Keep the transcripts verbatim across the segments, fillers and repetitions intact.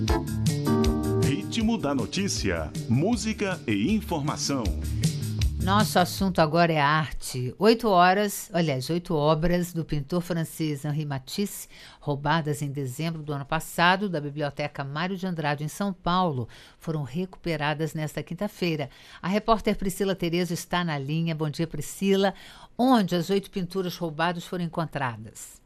Ritmo da notícia, música e informação. Nosso assunto agora é arte. Oito horas, aliás, oito obras do pintor francês Henri Matisse, roubadas em dezembro do ano passado da Biblioteca Mário de Andrade, em São Paulo, foram recuperadas nesta quinta-feira. A repórter Priscila Terezo está na linha. Bom dia, Priscila. Onde as oito pinturas roubadas foram encontradas?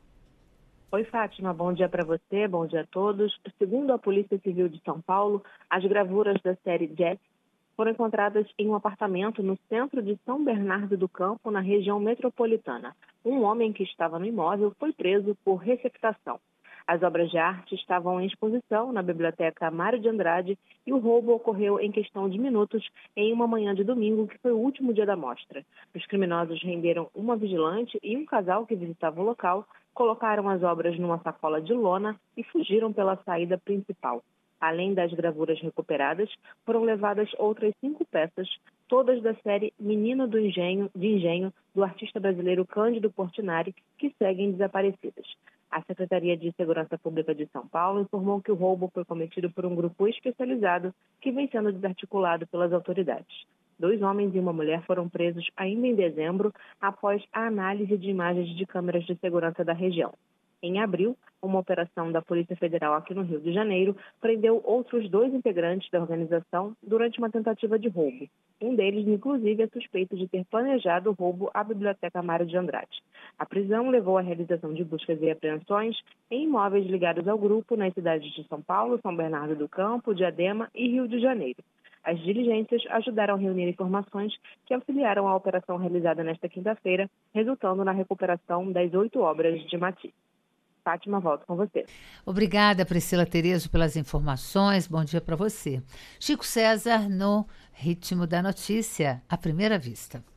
Oi, Fátima. Bom dia para você, bom dia a todos. Segundo a Polícia Civil de São Paulo, as gravuras da série Jet foram encontradas em um apartamento no centro de São Bernardo do Campo, na região metropolitana. Um homem que estava no imóvel foi preso por receptação. As obras de arte estavam em exposição na Biblioteca Mário de Andrade e o roubo ocorreu em questão de minutos em uma manhã de domingo, que foi o último dia da mostra. Os criminosos renderam uma vigilante e um casal que visitava o local, colocaram as obras numa sacola de lona e fugiram pela saída principal. Além das gravuras recuperadas, foram levadas outras cinco peças, todas da série Menino do Engenho, de Engenho, do artista brasileiro Cândido Portinari, que seguem desaparecidas. A Secretaria de Segurança Pública de São Paulo informou que o roubo foi cometido por um grupo especializado que vem sendo desarticulado pelas autoridades. Dois homens e uma mulher foram presos ainda em dezembro, após a análise de imagens de câmeras de segurança da região. Em abril, uma operação da Polícia Federal aqui no Rio de Janeiro prendeu outros dois integrantes da organização durante uma tentativa de roubo. Um deles, inclusive, é suspeito de ter planejado o roubo à Biblioteca Mário de Andrade. A prisão levou à realização de buscas e apreensões em imóveis ligados ao grupo nas cidades de São Paulo, São Bernardo do Campo, Diadema e Rio de Janeiro. As diligências ajudaram a reunir informações que auxiliaram a operação realizada nesta quinta-feira, resultando na recuperação das oito obras de Matisse. Fátima, volto com você. Obrigada, Priscila Terezo, pelas informações. Bom dia para você. Chico César no Ritmo da Notícia, à primeira vista.